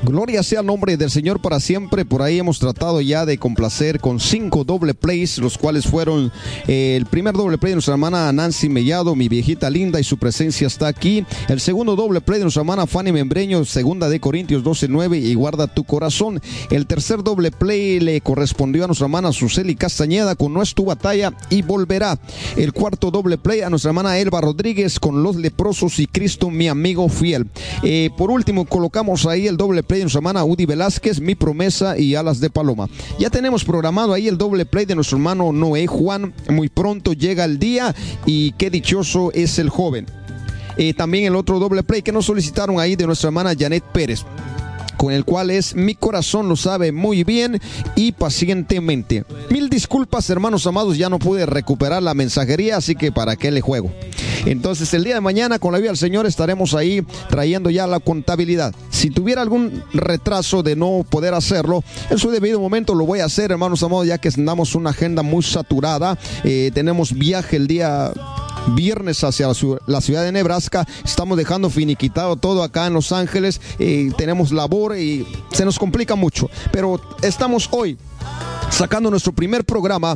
Gloria sea el nombre del Señor para siempre. Por ahí hemos tratado ya de complacer con 5 doble plays, los cuales fueron el primer doble play de nuestra hermana Nancy Mellado, mi viejita linda, y su presencia está aquí. El segundo doble play de nuestra hermana Fanny Membreño, segunda de Corintios 12:9, y guarda tu corazón. El tercer doble play le correspondió a nuestra hermana Suseli Castañeda con No es tu batalla y volverá. El cuarto doble play a nuestra hermana Elba Rodríguez con Los leprosos y Cristo mi amigo fiel. Por último colocamos ahí el doble play de nuestra hermana Udi Velázquez, Mi promesa y Alas de Paloma. Ya tenemos programado ahí el doble play de nuestro hermano Noé Juan. Muy pronto llega el día y qué dichoso es el joven. También el otro doble play que nos solicitaron ahí de nuestra hermana Janet Pérez, con el cual es Mi corazón lo sabe muy bien y pacientemente. Mil disculpas, hermanos amados, ya no pude recuperar la mensajería, así que para qué le juego. Entonces el día de mañana, con la ayuda del Señor, estaremos ahí trayendo ya la contabilidad. Si tuviera algún retraso de no poder hacerlo, en su debido momento lo voy a hacer, hermanos amados, ya que andamos una agenda muy saturada. Tenemos viaje el día viernes hacia la ciudad de Nebraska. Estamos dejando finiquitado todo acá en Los Ángeles. Tenemos labor y se nos complica mucho, pero estamos hoy sacando nuestro primer programa.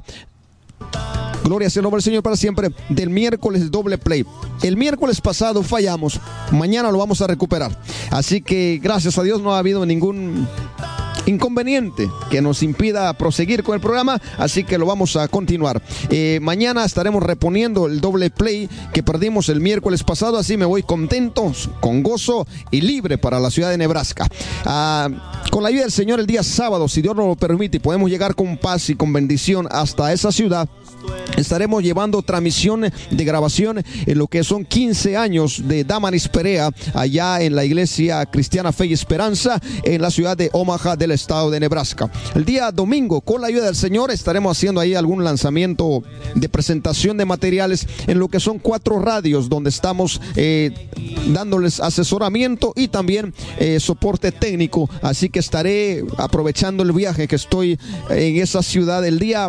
Gloria sea el nombre del Señor para siempre, del miércoles doble play. El miércoles pasado fallamos, mañana lo vamos a recuperar. Así que gracias a Dios no ha habido ningún inconveniente que nos impida proseguir con el programa, así que lo vamos a continuar. Mañana estaremos reponiendo el doble play que perdimos el miércoles pasado, así me voy contento, con gozo y libre para la ciudad de Nebraska. Con la ayuda del Señor, el día sábado, si Dios nos lo permite y podemos llegar con paz y con bendición hasta esa ciudad, estaremos llevando transmisión de grabación en lo que son 15 años de Damaris Perea, allá en la iglesia cristiana Fe y Esperanza, en la ciudad de Omaha, del estado de Nebraska. El día domingo, con la ayuda del Señor, estaremos haciendo ahí algún lanzamiento de presentación de materiales en lo que son 4 radios, donde estamos dándoles asesoramiento y también soporte técnico. Así que estaré aprovechando el viaje que estoy en esa ciudad el día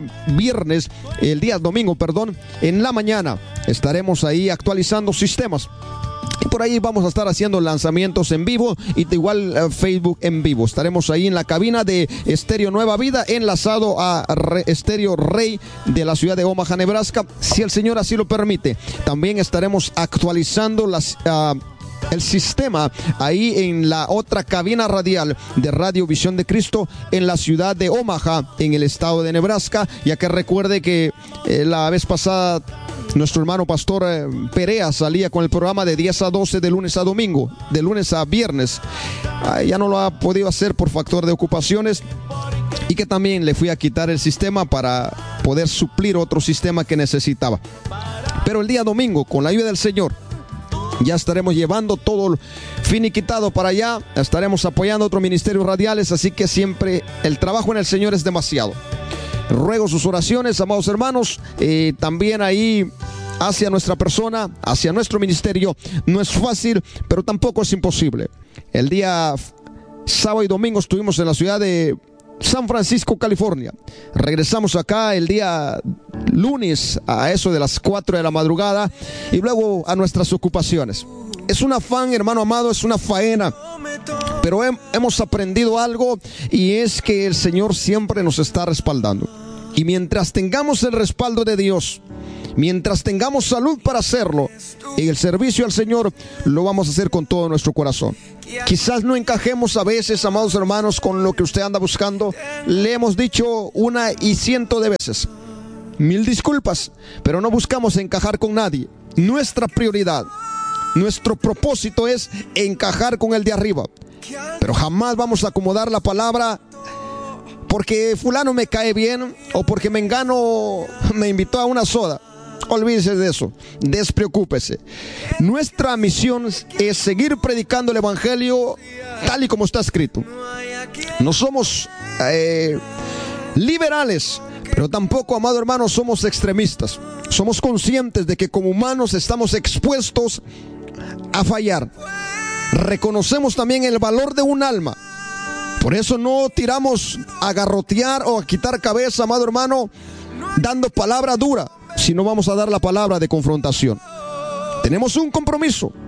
domingo, en la mañana estaremos ahí actualizando sistemas. Y por ahí vamos a estar haciendo lanzamientos en vivo y de igual Facebook en vivo. Estaremos ahí en la cabina de Estéreo Nueva Vida, enlazado a Estéreo Rey de la ciudad de Omaha, Nebraska, si el Señor así lo permite. También estaremos actualizando el sistema ahí en la otra cabina radial de Radio Visión de Cristo en la ciudad de Omaha, en el estado de Nebraska, ya que recuerde que la vez pasada nuestro hermano pastor Perea salía con el programa de 10 a 12 de lunes a domingo, de lunes a viernes. Ya no lo ha podido hacer por factor de ocupaciones, y que también le fui a quitar el sistema para poder suplir otro sistema que necesitaba. Pero el día domingo, con la ayuda del Señor, ya estaremos llevando todo finiquitado para allá. Estaremos apoyando otros ministerios radiales, así que siempre el trabajo en el Señor es demasiado. Ruego sus oraciones, amados hermanos, también ahí hacia nuestra persona, hacia nuestro ministerio. No es fácil, pero tampoco es imposible. El día sábado y domingo estuvimos en la ciudad de San Francisco, California. Regresamos acá el día lunes a eso de las 4 de la madrugada y luego a nuestras ocupaciones. Es un afán, hermano amado, es una faena, pero hemos aprendido algo, y es que el Señor siempre nos está respaldando. Y mientras tengamos el respaldo de Dios, mientras tengamos salud para hacerlo, en el servicio al Señor lo vamos a hacer con todo nuestro corazón. Quizás no encajemos a veces, amados hermanos, con lo que usted anda buscando. Le hemos dicho 100 veces, mil disculpas, pero no buscamos encajar con nadie. Nuestra prioridad, nuestro propósito es encajar con el de arriba, pero jamás vamos a acomodar la palabra porque fulano me cae bien o porque mengano me invitó a una soda. Olvídese de eso, despreocúpese. Nuestra misión es seguir predicando el evangelio tal y como está escrito. No somos liberales, pero tampoco, amado hermano, somos extremistas. Somos conscientes de que como humanos estamos expuestos a fallar. Reconocemos también el valor de un alma. Por eso no tiramos a garrotear o a quitar cabeza, amado hermano, dando palabra dura, sino vamos a dar la palabra de confrontación. Tenemos un compromiso,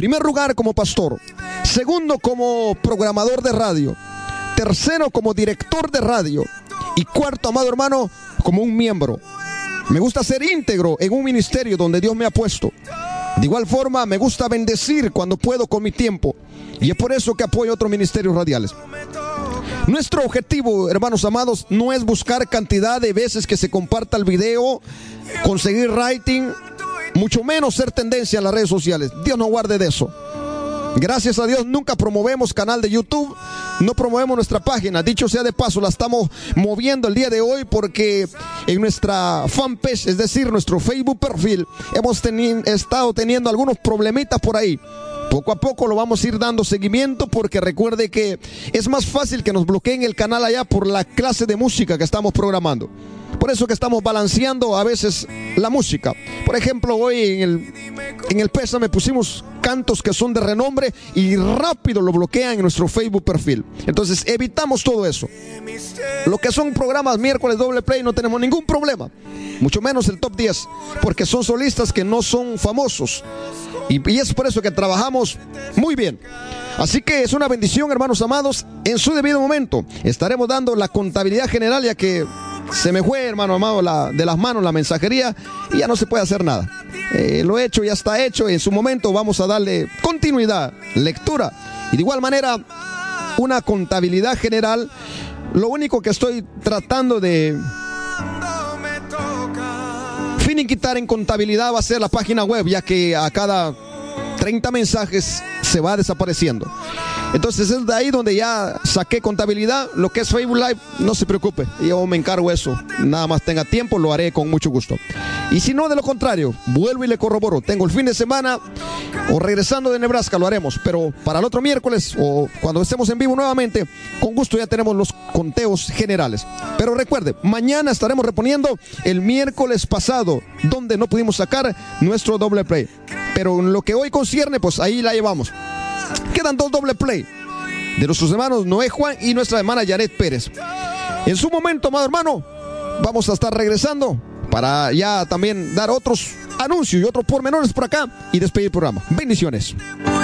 primer lugar, como pastor. Segundo, como programador de radio. Tercero, como director de radio. Y cuarto, amado hermano, como un miembro. Me gusta ser íntegro en un ministerio donde Dios me ha puesto. De igual forma, me gusta bendecir cuando puedo con mi tiempo. Y es por eso que apoyo otros ministerios radiales. Nuestro objetivo, hermanos amados, no es buscar cantidad de veces que se comparta el video, conseguir rating, mucho menos ser tendencia en las redes sociales. Dios nos guarde de eso. Gracias a Dios nunca promovemos canal de YouTube, no promovemos nuestra página. Dicho sea de paso, la estamos moviendo el día de hoy porque en nuestra fanpage, es decir, nuestro Facebook perfil, hemos estado teniendo algunos problemitas por ahí. Poco a poco lo vamos a ir dando seguimiento porque recuerde que es más fácil que nos bloqueen el canal allá por la clase de música que estamos programando. Por eso que estamos balanceando a veces la música. Por ejemplo, hoy en el Pésame pusimos cantos que son de renombre y rápido lo bloquean en nuestro Facebook perfil. Entonces evitamos todo eso. Lo que son programas miércoles doble play no tenemos ningún problema. Mucho menos el top 10, porque son solistas que no son famosos. Y es por eso que trabajamos muy bien. Así que es una bendición, hermanos amados. En su debido momento estaremos dando la contabilidad general, ya que se me fue, hermano amado, de las manos la mensajería y ya no se puede hacer nada. Lo hecho ya está hecho. En su momento vamos a darle continuidad, lectura y de igual manera una contabilidad general. Lo único que estoy tratando de finiquitar en contabilidad va a ser la página web, ya que a cada 30 mensajes se va desapareciendo. Entonces es de ahí donde ya saqué contabilidad. Lo que es Facebook Live, no se preocupe, yo me encargo eso. Nada más tenga tiempo, lo haré con mucho gusto. Y si no, de lo contrario, vuelvo y le corroboro. Tengo el fin de semana o regresando de Nebraska, lo haremos. Pero para el otro miércoles o cuando estemos en vivo nuevamente, con gusto ya tenemos los conteos generales. Pero recuerde, mañana estaremos reponiendo el miércoles pasado, donde no pudimos sacar nuestro doble play. Pero en lo que hoy concierne, pues ahí la llevamos. Quedan 2 doble play de nuestros hermanos Noé Juan y nuestra hermana Janet Pérez. En su momento, amado hermano, vamos a estar regresando para ya también dar otros anuncios y otros pormenores por acá y despedir el programa. Bendiciones.